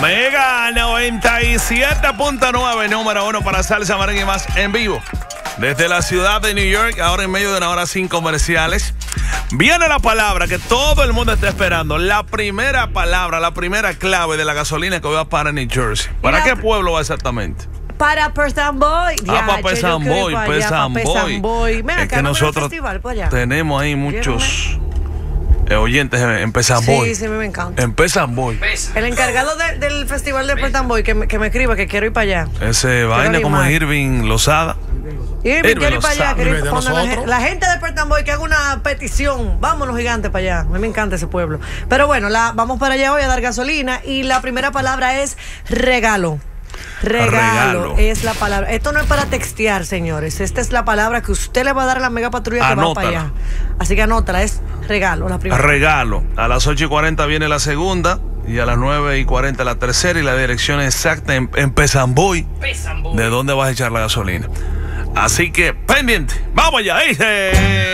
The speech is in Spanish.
Mega 97.9, número 1 para salsa, merengue y más en vivo. Desde la ciudad de New York, ahora en medio de una hora sin comerciales. Viene la palabra que todo el mundo está esperando. La primera palabra, la primera clave de la gasolina que va para New Jersey. ¿Para qué pueblo va exactamente? Para Pesamboy. Para Pesamboy, Pesamboy. Es que nosotros tenemos ahí muchos oyentes en Pesamboy. Sí, me encanta. En Pesamboy. El encargado del festival de Pesamboy que me escriba que quiero ir para allá. Ese vaina como Irving Lozada. Irving, quiero ir para allá. La gente de Pesamboy que haga una petición. Vámonos, gigantes, para allá. A mí me encanta ese pueblo. Pero bueno, vamos para allá hoy a dar gasolina. Y la primera palabra es regalo. Regalo es la palabra. Esto no es para textear, señores. Esta es la palabra que usted le va a dar a la mega patrulla que va para allá. Así que anótala, es regalo, la primera. Regalo. A las 8:40 viene la segunda y a las 9:40 la tercera y la dirección exacta en Pesamboy. De dónde vas a echar la gasolina. Así que pendiente. Vamos allá.